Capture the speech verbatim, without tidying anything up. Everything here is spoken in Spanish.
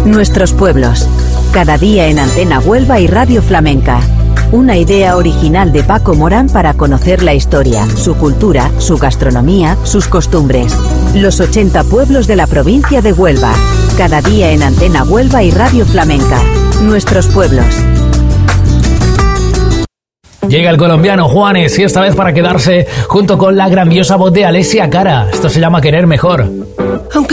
Nuestros pueblos. Cada día en Antena Huelva y Radio Flamenca. Una idea original de Paco Morán para conocer la historia, su cultura, su gastronomía, sus costumbres. Los ochenta pueblos de la provincia de Huelva. Cada día en Antena Huelva y Radio Flamenca. Nuestros pueblos. Llega el colombiano Juanes y esta vez para quedarse junto con la grandiosa voz de Alessia Cara. Esto se llama Querer Mejor. Aunque